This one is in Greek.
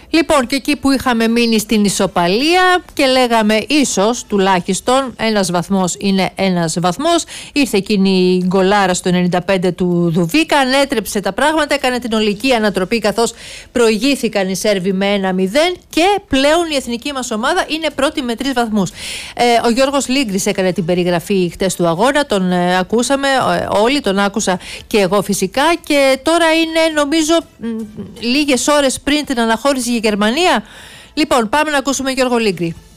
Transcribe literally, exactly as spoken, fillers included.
Λοιπόν, και εκεί που είχαμε μείνει στην ισοπαλία και λέγαμε ίσως τουλάχιστον ένας βαθμός είναι ένας βαθμός, ήρθε εκείνη η γκολάρα στο ενενήντα πέντε του Δουβίκα, ανέτρεψε τα πράγματα, έκανε την ολική ανατροπή καθώς προηγήθηκαν οι Σέρβοι με ένα μηδέν και πλέον η εθνική μας ομάδα είναι πρώτη με τρεις βαθμούς. Ε, ο Γιώργος Λίγκρης έκανε την περιγραφή χτες του αγώνα, τον ε, ακούσαμε ε, όλοι, τον άκουσα και εγώ φυσικά, και τώρα είναι νομίζω μ, λίγες ώρες πριν την αναχώρηση για Γερμανία. Λοιπόν, πάμε να ακούσουμε Γιώργο Λίγκρη.